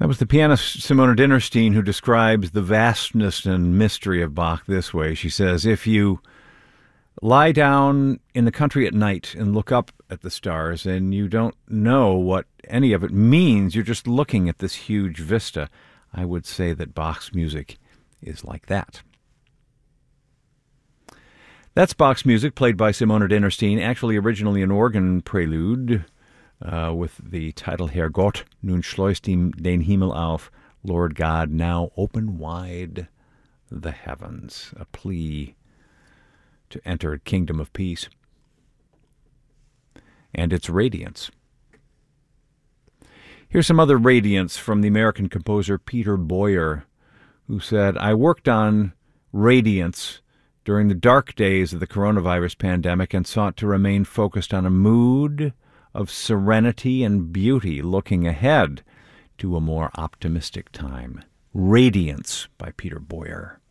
That was the pianist Simona Dinnerstein, who describes the vastness and mystery of Bach this way. She says, if you lie down in the country at night and look up at the stars and you don't know what any of it means, you're just looking at this huge vista. I would say that Bach's music is like that. That's Bach's music, played by Simona Dinnerstein, actually originally an organ prelude, with the title Herr Gott, nun schleust ihm den Himmel auf, Lord God, now open wide the heavens, a plea to enter a kingdom of peace and its radiance. Here's some other radiance from the American composer Peter Boyer, who said, I worked on radiance during the dark days of the coronavirus pandemic and sought to remain focused on a mood of serenity and beauty, looking ahead to a more optimistic time. Radiance by Peter Boyer.